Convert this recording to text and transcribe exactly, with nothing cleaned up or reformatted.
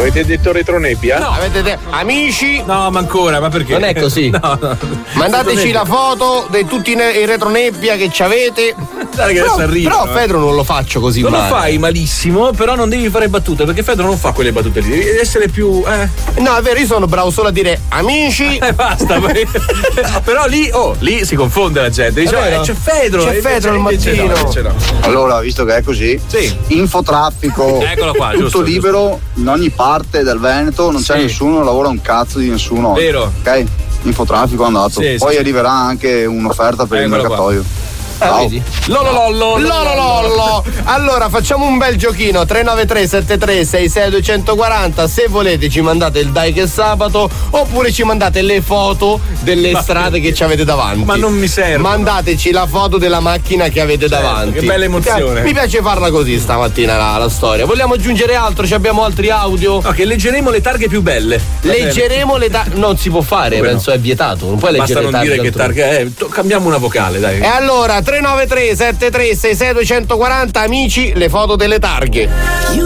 Avete detto retronebbia? No. Avete detto amici? No, ma ancora, ma perché? Non è così. No, no. Mandateci la foto di tutti i, ne- i retronebbia che ci avete. Dai, che però, adesso arriva, però eh. Fedro non lo faccio così Non male. lo fai malissimo, però non devi fare battute, perché Fedro non fa quelle battute lì, devi essere più. Eh. No, è vero, io sono bravo solo a dire amici. E basta. Però lì, oh, lì si confonde la gente. Dice, eh, c'è Fedro. C'è Fedro al mattino. No, no. Allora, visto che è così, sì. Infotraffico, Eccolo qua, tutto giusto, libero giusto. in ogni parte del Veneto, non Sì. c'è nessuno, lavora un cazzo di nessuno. Vero. Ok? Infotraffico è andato. Sì, Poi sì, arriverà anche un'offerta per Eccolo il mercatoio. Ah, vedi? Lolo lollo, lolo lollo. Allora facciamo un bel giochino. Tre nove tre sette tre sei sei due quattro zero. Se volete ci mandate il dai che è sabato, oppure ci mandate le foto delle Ma strade che ci avete davanti. Ma non mi serve. Mandateci la foto della macchina che avete Certo, davanti. che bella emozione. Mi piace farla così stamattina la, la storia. Vogliamo aggiungere altro? Ci abbiamo altri audio? No, che leggeremo le targhe più belle. Leggeremo le targhe. Non si può fare, Come penso no? è vietato. Non puoi Basta leggere non le targhe. dire che altrui. targa è. To- cambiamo una vocale, dai. E allora tre nove tre sette tre sei sei due quattro zero, amici, le foto delle targhe.